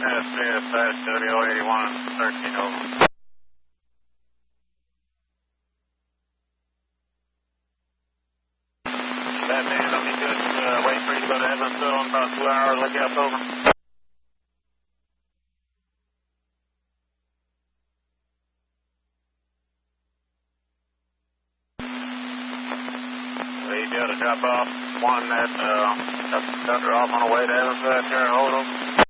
Studio 81, 13 over. That man, I'll be good. Wait for you to go to Evansville in about 2 hours. Look out, over. You'll be able to drop off one that cut her off on the way to Evansville, Terre Haute.